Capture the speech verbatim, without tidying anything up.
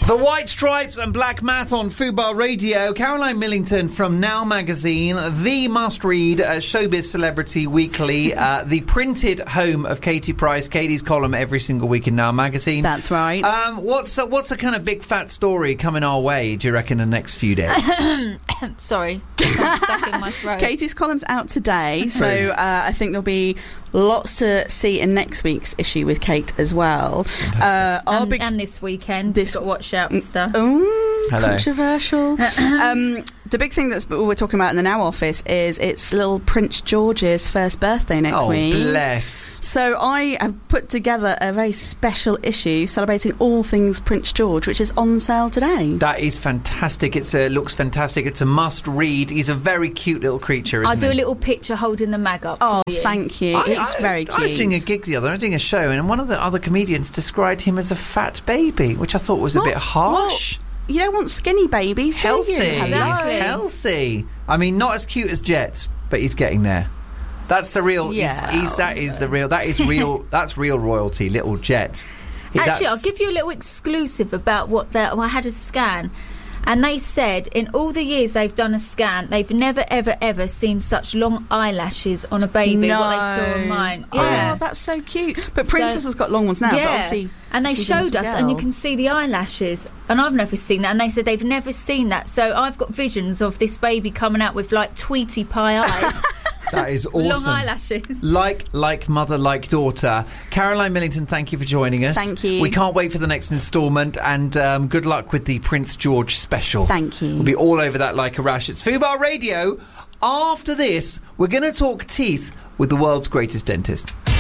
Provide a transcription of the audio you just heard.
The White Stripes and Black Math on Fubar Radio. Caroline Millington from Now Magazine, the must-read uh, showbiz celebrity weekly, uh, the printed home of Katie Price, Katie's column every single week in Now Magazine. That's right. Um, what's a, what's a kind of big fat story coming our way, do you reckon, in the next few days? Sorry, I'm stuck in my throat. Katie's column's out today, so uh, I think there'll be lots to see in next week's issue with Kate as well. Uh, and, big, and this weekend, this got to watch out for stuff. Oh, Hello. Controversial. um, the big thing that's we're talking about in the Now office is it's little Prince George's first birthday next oh, week. bless. So I have put together a very special issue celebrating all things Prince George, which is on sale today. That is fantastic. It uh, looks fantastic. It's a must-read. He's a very cute little creature, isn't I'll do he? a little picture holding the mag up. Oh, for you. thank you. I- It's I- very cute. I was doing a gig the other night, I was doing a show, and one of the other comedians described him as a fat baby, which I thought was a What? bit harsh. You don't want skinny babies, do Healthy. you? Hello. Exactly. Healthy. I mean, not as cute as Jet, but he's getting there. That's the real. Yeah. He's, he's, that is the real. That is real. That's real royalty. Little Jet. Actually, That's- I'll give you a little exclusive about what the. I had a scan, and they said in all the years they've done a scan, they've never, ever, ever seen such long eyelashes on a baby. No. What they saw on mine. Yeah. Oh, that's so cute. But Princess So- has got long ones now, but yeah, obviously and they she's a showed us, little and you girl. can see the eyelashes. And I've never seen that. And they said they've never seen that. So I've got visions of this baby coming out with like Tweety Pie eyes, That is long awesome. eyelashes. Like, like mother, like daughter. Caroline Millington, thank you for joining us. Thank you. We can't wait for the next instalment, and um, good luck with the Prince George special. Thank you. We'll be all over that like a rash. It's Fubar Radio. After this, we're going to talk teeth with the world's greatest dentist.